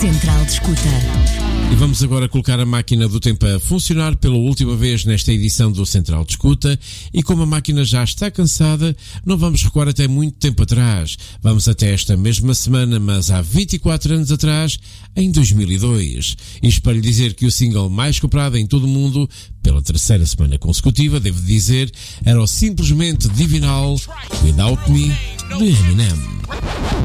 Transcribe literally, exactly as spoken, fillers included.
Central de Escuta. E vamos agora colocar a máquina do tempo a funcionar pela última vez nesta edição do Central de Escuta, e como a máquina já está cansada, não vamos recuar até muito tempo atrás. Vamos até esta mesma semana, mas há vinte e quatro anos atrás, em dois mil e dois. Isto para lhe dizer que o single mais comprado em todo o mundo, pela terceira semana consecutiva, devo dizer, era o simplesmente divinal Without Me, de Eminem.